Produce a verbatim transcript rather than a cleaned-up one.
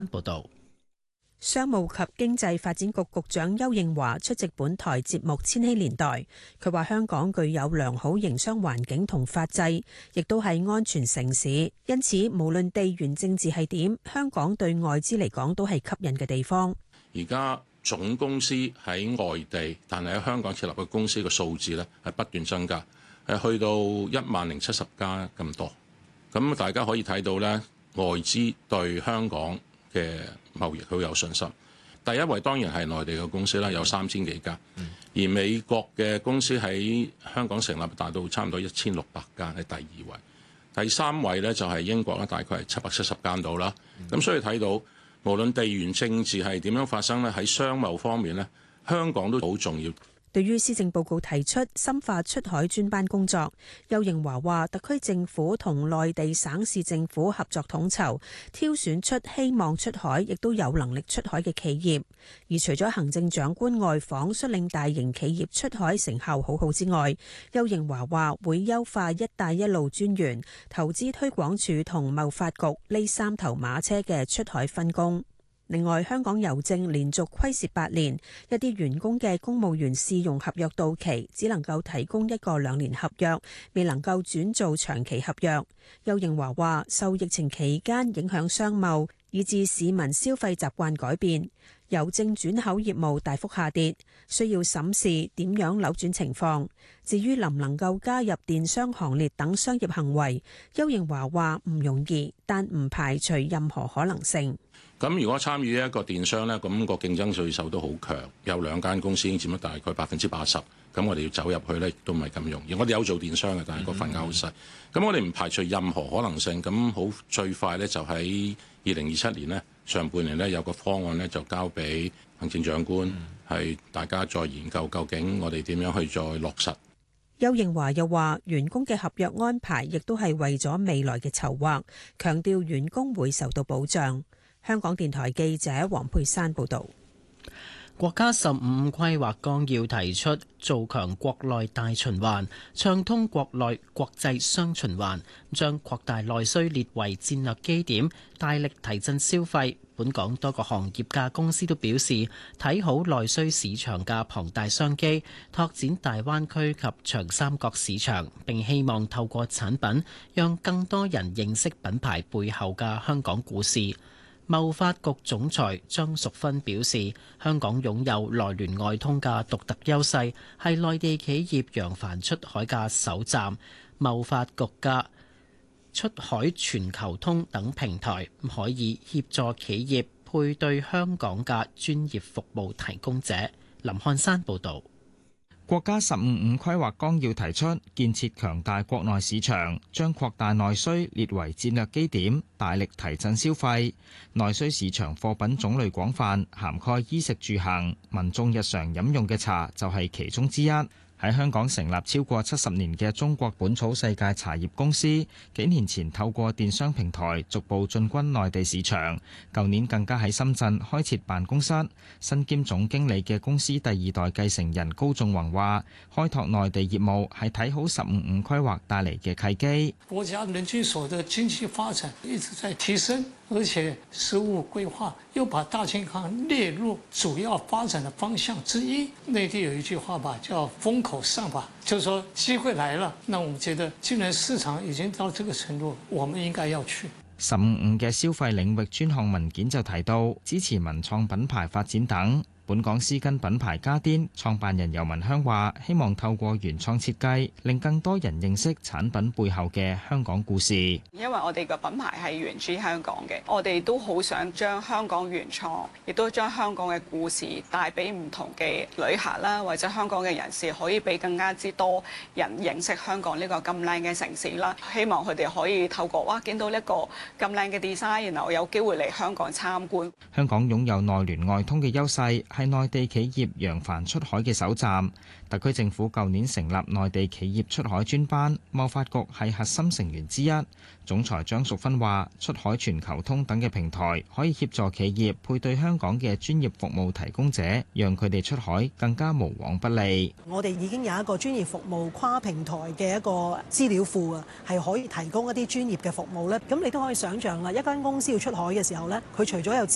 報道。 商務及經濟發展局局長邱應華出席本台節目《千禧年代》，佢話香港具有良好營商環境同法制，亦都係安全城市，因此無論地緣政治係點，香港對外資嚟講都係吸引嘅地方。 而家總公司喺外地，但係喺香港設立嘅公司嘅數字咧係不斷增加，係去到一萬零七十家咁多。咁大家可以睇到咧，外資對香港嘅貿易好有信心。第一位當然係內地嘅公司啦，有三千幾家，而美國嘅公司喺香港成立達到差唔多一千六百間，係第二位。第三位呢就係英國啦，大概係七百七十間到啦。咁所以睇到無論地緣政治係點樣發生呢，喺商貿方面呢，香港都好重要。 對於施政報告提出深化出海專班工作，邱應華話特區政府同內地省市政府合作統籌，挑選出希望出海亦都有能力出海嘅企業。而除咗行政長官外訪率領大型企業出海成效好好之外，邱應華話會優化一帶一路專員、投資推廣署同貿發局呢三頭馬車嘅出海分工。另外，香港郵政連續虧蝕八年，一啲員工嘅公務員試用合約到期，只能夠提供一個兩年合約，未能夠轉做長期合約。邱應華話，受疫情期間影響商貿，以致市民消費習慣改變，郵政轉口業務大幅下跌，需要審視點樣扭轉情況。至於能唔能夠加入電商行列等商業行為，邱應華話唔容易，但唔排除任何可能性。 咁如果參與一個電商呢，咁個競爭對手都好強，有兩間公司已經佔咗大概百分之八十，咁我哋要走入去呢，亦都唔係咁容易。我哋有做電商嘅，但係個份額好細。咁我哋唔排除任何可能性。咁好最快呢，就喺二零二七年呢，上半年呢，有個方案呢，就交俾行政長官，係大家再研究究竟我哋點樣去再落實。 邱應華又話，員工嘅合約安排亦都係為咗未來嘅籌劃，強調員工會受到保障。香港電台記者黃佩珊報道。 國家十五規劃綱要提出做強國內大循環，暢通國內國際雙循環，將擴大內需列為戰略基點，大力提振消費。本港多個行業嘅公司都表示睇好內需市場嘅龐大商機，拓展大灣區及長三角市場，並希望透過產品讓更多人認識品牌背後嘅香港故事。貿發局總裁張淑芬表示，香港擁有內聯外通嘅獨特優勢，係內地企業揚帆出海嘅首站。貿發局嘅出海全球通等平台可以協助企業配對香港嘅專業服務提供者。林漢山報導。 國家十五五規劃綱要提出建設強大國內市場，將擴大內需列為戰略基點，大力提振消費。內需市場貨品種類廣泛，涵蓋衣食住行，民眾日常飲用嘅茶就係其中之一。喺香港成立超過七十年嘅中國本草世界茶葉公司，幾年前透過電商平台逐步進軍內地市場，舊年更加喺深圳開設辦公室。身兼總經理嘅公司第二代繼承人高仲宏話，開拓內地業務係睇好十五五規劃帶嚟嘅契機。 國家人均所得經濟發展一直在提升，而且十五規劃又把大健康列入主要發展的方向之一。內地有一句話吧，叫風口上吧，就是說機會來了，那我們覺得既然市場已經到這個程度，我們應該要去。 十五五嘅消費領域專項文件就提到支持文創品牌發展等。本港絲巾品牌家電創辦人游文香話，希望透過原創設計，令更多人認識產品背後嘅香港故事。 因為我哋個品牌係源自香港嘅，我哋都好想將香港原創，亦都將香港嘅故事帶俾唔同嘅旅客啦，或者香港嘅人士，可以俾更加之多人認識香港呢個咁靚嘅城市啦。希望佢哋可以透過哇見到一個咁靚嘅 design，然後有機會嚟香港參觀。 香港擁有內聯外通嘅優勢，係內地企業揚帆出海嘅首站。特區政府舊年成立內地企業出海專班，貿發局係核心成員之一。總裁張淑芬話，出海全球通等嘅平台可以協助企業配對香港嘅專業服務提供者，讓佢哋出海更加無往不利。 我哋已經有一個專業服務跨平台嘅一個資料庫啊，係可以提供一啲專業嘅服務咧。咁你都可以想象啦，一間公司要出海嘅時候咧，佢除咗有